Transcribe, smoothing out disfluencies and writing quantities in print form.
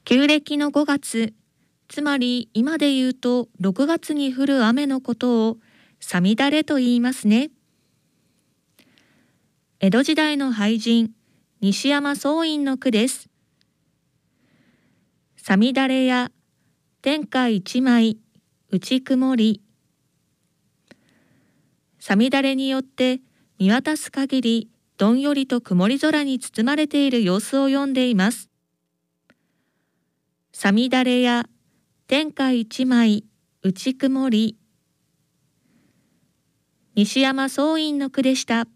旧暦の5月、つまり今で言うと6月に降る雨のことをさみだれと言いますね。江戸時代の俳人、西山宗院の句です。さみだれや天下一枚内曇り。さみだれによって見渡す限りどんよりと曇り空に包まれている様子を読んでいます。さみだれや天下一枚内曇り。西山宗院の句でした。